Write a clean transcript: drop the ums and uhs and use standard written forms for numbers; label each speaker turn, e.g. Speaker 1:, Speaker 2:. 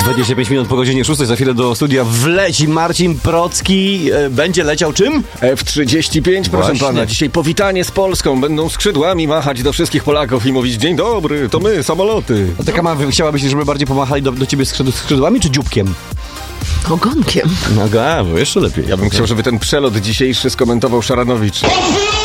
Speaker 1: 25 minut po godzinie 6, za chwilę do studia wleci Marcin Procki. Będzie leciał czym?
Speaker 2: F-35, proszę
Speaker 1: Właśnie.
Speaker 2: pana. Dzisiaj powitanie z Polską. Będą skrzydłami machać do wszystkich Polaków i mówić: dzień dobry, to my, samoloty.
Speaker 1: A taka mama, chciałabyś, żeby bardziej pomachali do ciebie skrzydłami czy dzióbkiem?
Speaker 3: Ogonkiem.
Speaker 1: No, bo jeszcze lepiej.
Speaker 2: Ja bym chciał, żeby ten przelot dzisiejszy skomentował Szaranowicz.